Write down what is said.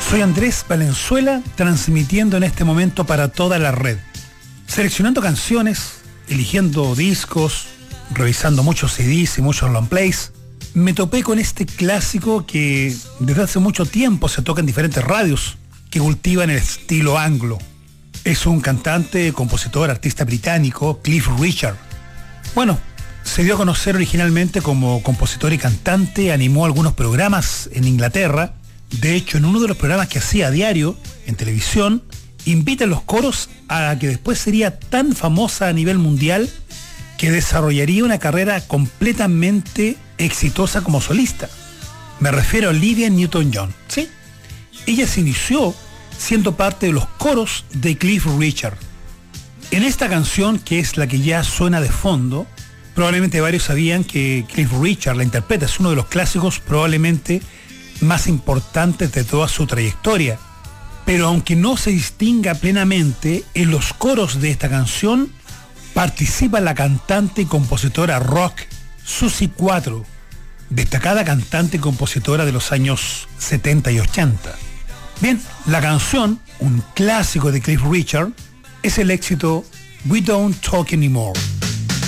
Soy Andrés Valenzuela, transmitiendo en este momento para toda la red. Seleccionando canciones, eligiendo discos, revisando muchos CDs y muchos long plays, me topé con este clásico que desde hace mucho tiempo se toca en diferentes radios, que cultivan el estilo anglo. Es un cantante, compositor, artista británico, Cliff Richard. Bueno, se dio a conocer originalmente como compositor y cantante, animó algunos programas en Inglaterra. De hecho, en uno de los programas que hacía a diario en televisión, invita a los coros a la que después sería tan famosa a nivel mundial que desarrollaría una carrera completamente exitosa como solista. Me refiero a Olivia Newton-John, ¿sí? Ella se inició siendo parte de los coros de Cliff Richard. En esta canción, que es la que ya suena de fondo, probablemente varios sabían que Cliff Richard la interpreta, es uno de los clásicos probablemente más importantes de toda su trayectoria. Pero aunque no se distinga plenamente, en los coros de esta canción participa la cantante y compositora rock Suzi Quatro, destacada cantante y compositora de los años 70 y 80. Bien, la canción, un clásico de Cliff Richard, es el éxito We Don't Talk Anymore.